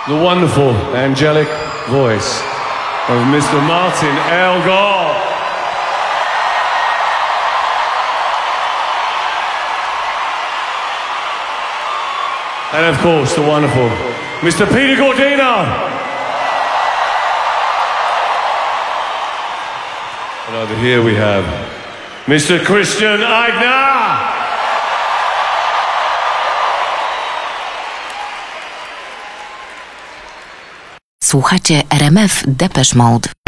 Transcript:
the wonderful angelic voice of Mr. Martin Elgar. And of course, the wonderful Mr. Peter Gordina. And over here we have Mr. Christian Eigner. Słuchacie RMF Depeche Mode.